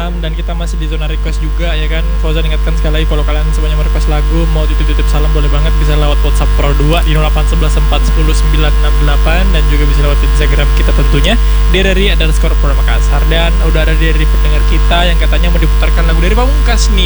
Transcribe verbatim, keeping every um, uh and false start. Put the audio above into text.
malam dan kita masih di zona request juga ya kan. Fauzan ingatkan sekali lagi kalau kalian semuanya mau request lagu, mau titip-titip salam boleh banget, bisa lewat WhatsApp Pro dua di nol delapan satu satu empat satu nol sembilan enam delapan dan juga bisa lewat Instagram kita tentunya dia dari underscore Pro Makassar. Dan udah ada dari pendengar kita yang katanya mau diputarkan lagu dari Pamungkas nih.